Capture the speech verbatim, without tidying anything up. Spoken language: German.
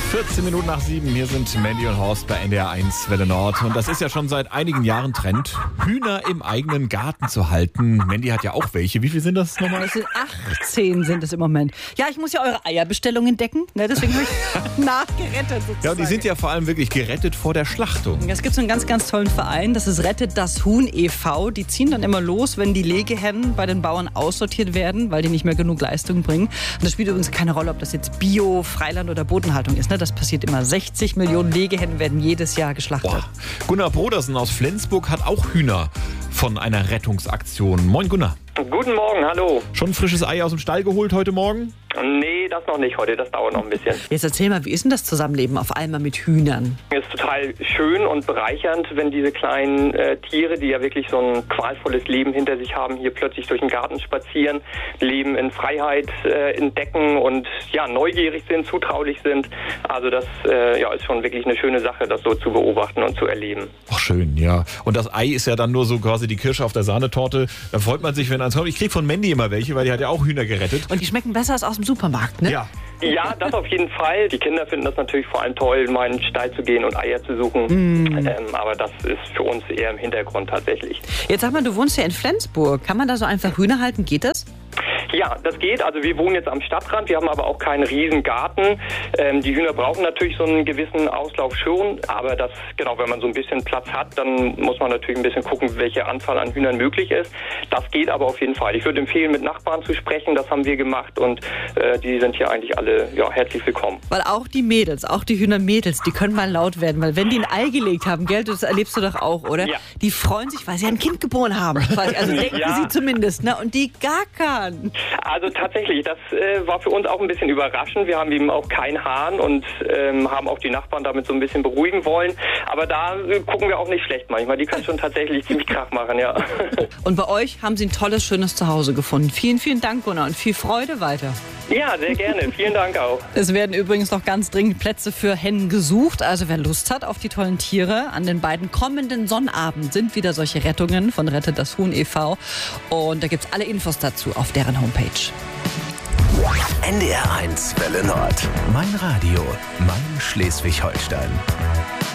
vierzehn Minuten nach sieben, hier sind Mandy und Horst bei N D R eins Welle Nord. Und das ist ja schon seit einigen Jahren Trend, Hühner im eigenen Garten zu halten. Mandy hat ja auch welche. Wie viel sind das nochmal? Das sind achtzehn sind es im Moment. Ja, ich muss ja eure Eierbestellungen decken, ne? Deswegen habe ich nachgerettet sozusagen. Ja, und die sind ja vor allem wirklich gerettet vor der Schlachtung. Es gibt so einen ganz, ganz tollen Verein, das ist Rettet das Huhn e V Die ziehen dann immer los, wenn die Legehennen bei den Bauern aussortiert werden, weil die nicht mehr genug Leistung bringen. Und das spielt übrigens keine Rolle, ob das jetzt Bio, Freiland oder Bodenhaltung ist. Ne? Das passiert immer. sechzig Millionen Legehennen werden jedes Jahr geschlachtet. Boah. Gunnar Brodersen aus Flensburg hat auch Hühner von einer Rettungsaktion. Moin Gunnar. Guten Morgen, hallo. Schon ein frisches Ei aus dem Stall geholt heute Morgen? Nee, das noch nicht heute, das dauert noch ein bisschen. Jetzt erzähl mal, wie ist denn das Zusammenleben auf einmal mit Hühnern? Es ist total schön und bereichernd, wenn diese kleinen äh, Tiere, die ja wirklich so ein qualvolles Leben hinter sich haben, hier plötzlich durch den Garten spazieren, leben in Freiheit, äh, entdecken und ja, neugierig sind, zutraulich sind. Also das äh, ja, ist schon wirklich eine schöne Sache, das so zu beobachten und zu erleben. Ach schön, ja. Und das Ei ist ja dann nur so quasi die Kirsche auf der Sahnetorte. Da freut man sich, wenn eins kommt. Ich krieg von Mandy immer welche, weil die hat ja auch Hühner gerettet. Und die schmecken besser als aus dem Supermarkt, ne? Ja. Ja, das auf jeden Fall. Die Kinder finden das natürlich vor allem toll, mal in den Stall zu gehen und Eier zu suchen. Mm. Ähm, aber das ist für uns eher im Hintergrund tatsächlich. Jetzt sag mal, du wohnst ja in Flensburg. Kann man da so einfach Hühner halten? Geht das? Ja, das geht. Also wir wohnen jetzt am Stadtrand, wir haben aber auch keinen riesen Garten. Ähm, die Hühner brauchen natürlich so einen gewissen Auslauf schon, aber das, genau, wenn man so ein bisschen Platz hat, dann muss man natürlich ein bisschen gucken, welche Anzahl an Hühnern möglich ist. Das geht aber auf jeden Fall. Ich würde empfehlen, mit Nachbarn zu sprechen, das haben wir gemacht und äh, die sind hier eigentlich alle ja, herzlich willkommen. Weil auch die Mädels, auch die Hühnermädels, die können mal laut werden, weil wenn die ein Ei gelegt haben, gell, das erlebst du doch auch, oder? Ja. Die freuen sich, weil sie ein Kind geboren haben. Also denken Ja. sie zumindest, ne? Und die gackern. Also tatsächlich, das äh, war für uns auch ein bisschen überraschend. Wir haben eben auch keinen Hahn und ähm, haben auch die Nachbarn damit so ein bisschen beruhigen wollen. Aber da äh, gucken wir auch nicht schlecht manchmal. Die können schon tatsächlich ziemlich Krach machen, ja. Und bei euch haben sie ein tolles, schönes Zuhause gefunden. Vielen, vielen Dank, Gunnar, und viel Freude weiter. Ja, sehr gerne. Vielen Dank auch. Es werden übrigens noch ganz dringend Plätze für Hennen gesucht. Also wer Lust hat auf die tollen Tiere, an den beiden kommenden Sonnabenden sind wieder solche Rettungen von Rettet das Huhn e V Und da gibt es alle Infos dazu auf deren Homepage. N D R eins Welle Nord. Mein Radio, mein Schleswig-Holstein.